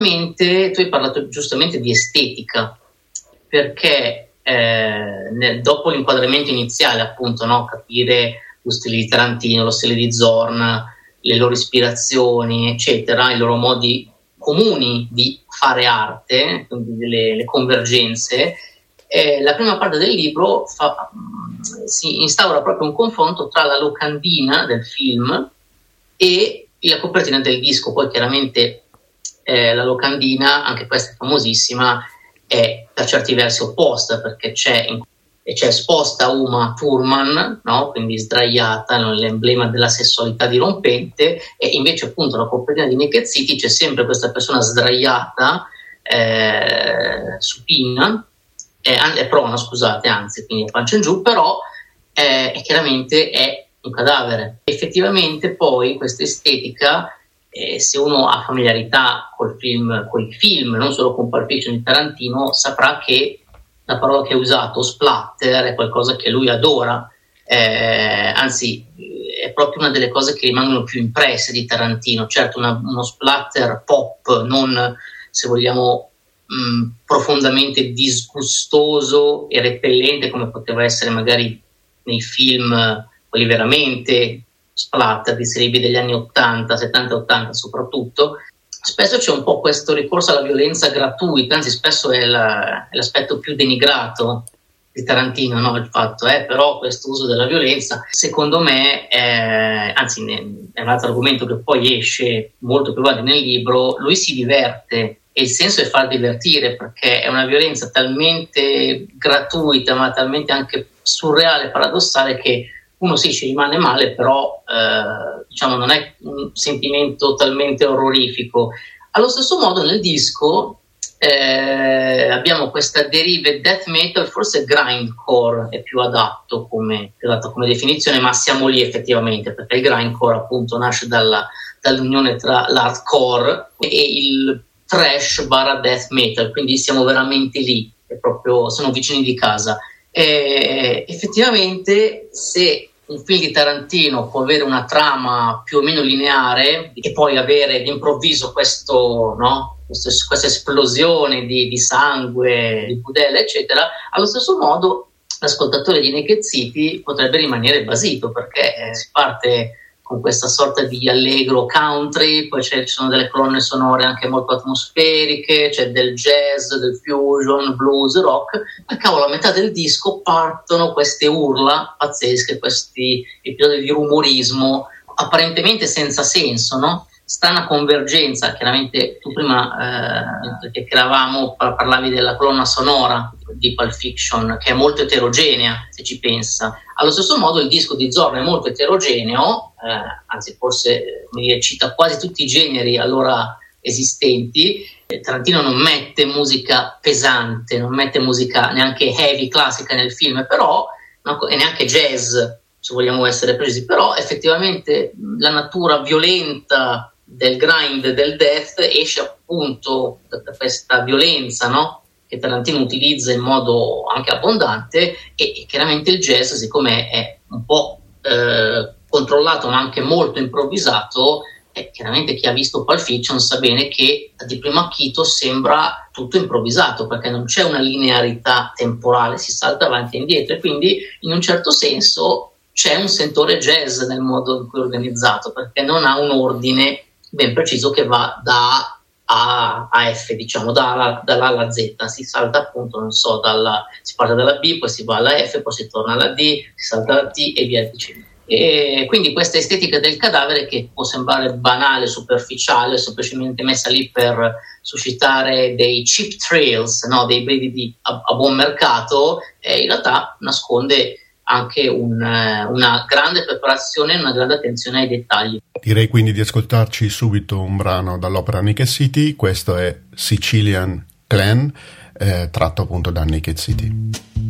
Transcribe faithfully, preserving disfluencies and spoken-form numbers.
Tu hai parlato giustamente di estetica, perché eh, nel, dopo l'inquadramento iniziale, appunto, no, capire lo stile di Tarantino, lo stile di Zorn, le loro ispirazioni, eccetera, i loro modi comuni di fare arte, quindi le, le convergenze, eh, la prima parte del libro fa, si instaura proprio un confronto tra la locandina del film e la copertina del disco. Poi chiaramente Eh, la locandina, anche questa è famosissima, è per certi versi opposta, perché c'è, e c'è esposta Uma Thurman, no? Quindi sdraiata, no? L'emblema della sessualità dirompente, e invece appunto la copertina di Naked City c'è sempre questa persona sdraiata, eh, supina, eh, è prona, scusate, anzi, quindi a pancia in giù, però eh, chiaramente è un cadavere. Effettivamente poi questa estetica, Eh, se uno ha familiarità col film, con i film, non solo con Pulp Fiction di Tarantino, saprà che la parola che ha usato, splatter, è qualcosa che lui adora, eh, anzi è proprio una delle cose che rimangono più impresse di Tarantino. Certo, una, uno splatter pop, non, se vogliamo, mh, profondamente disgustoso e repellente come poteva essere magari nei film, quelli veramente splatter di serie B degli anni ottanta, settanta ottanta soprattutto. Spesso c'è un po' questo ricorso alla violenza gratuita, anzi spesso è, la, è l'aspetto più denigrato di Tarantino, no? Il fatto è però questo uso della violenza, secondo me, è, anzi è un altro argomento che poi esce molto più avanti nel libro, lui si diverte, e il senso è far divertire, perché è una violenza talmente gratuita ma talmente anche surreale, paradossale, che uno sì ci rimane male, però eh, diciamo non è un sentimento talmente orrorifico. Allo stesso modo nel disco eh, abbiamo questa deriva death metal, forse grindcore è più adatto come, più adatto come definizione, ma siamo lì effettivamente, perché il grindcore appunto nasce dalla, dall'unione tra l'hardcore e il thrash barra death metal, quindi siamo veramente lì, è proprio, sono vicini di casa. E effettivamente se un film di Tarantino può avere una trama più o meno lineare e poi avere d'improvviso questo, no, questo, questa esplosione di, di sangue, di budella eccetera, allo stesso modo l'ascoltatore di Naked City potrebbe rimanere basito, perché eh, si parte con questa sorta di allegro country, poi ci sono delle colonne sonore anche molto atmosferiche, c'è del jazz, del fusion, blues, rock. Ma cavolo, a metà del disco partono queste urla pazzesche, questi episodi di rumorismo apparentemente senza senso, no? Strana convergenza. Chiaramente tu prima eh, chiacchieravamo, parlavi della colonna sonora di Pulp Fiction, che è molto eterogenea se ci pensa. Allo stesso modo il disco di Zorn è molto eterogeneo, eh, anzi forse come dire, cita quasi tutti i generi allora esistenti. Tarantino non mette musica pesante, non mette musica neanche heavy, classica nel film, però no, e neanche jazz, se vogliamo essere precisi, però effettivamente la natura violenta del grind, del death, esce appunto da questa violenza, no? Che Tarantino utilizza in modo anche abbondante, e, e chiaramente il jazz, siccome è un po' eh, controllato ma anche molto improvvisato, e chiaramente chi ha visto Pulp Fiction sa bene che di primo acchito sembra tutto improvvisato, perché non c'è una linearità temporale, si salta avanti e indietro, e quindi in un certo senso c'è un sentore jazz nel modo in cui è organizzato, perché non ha un ordine ben preciso che va da A a F, diciamo, da, dall'A alla Z, si salta appunto, non so, dalla, si parte dalla B, poi si va alla F, poi si torna alla D, si salta alla T e via dicendo. E quindi questa estetica del cadavere, che può sembrare banale, superficiale, semplicemente messa lì per suscitare dei cheap thrills, no? Dei brividi a, a buon mercato, eh, in realtà nasconde anche un, una grande preparazione e una grande attenzione ai dettagli. Direi quindi di ascoltarci subito un brano dall'opera Naked City. Questo è Sicilian Clan, eh, tratto appunto da Naked City.